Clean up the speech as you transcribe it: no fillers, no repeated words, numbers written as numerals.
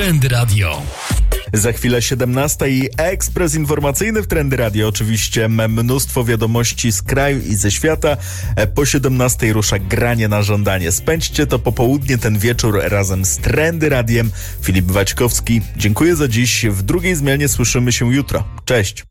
Trendy Radio. Za chwilę 17 i ekspres informacyjny w Trendy Radio. Oczywiście mnóstwo wiadomości z kraju i ze świata. Po 17 rusza granie na żądanie. Spędźcie to popołudnie, ten wieczór razem z Trendy Radiem. Filip Waćkowski, dziękuję za dziś. W drugiej zmianie słyszymy się jutro. Cześć.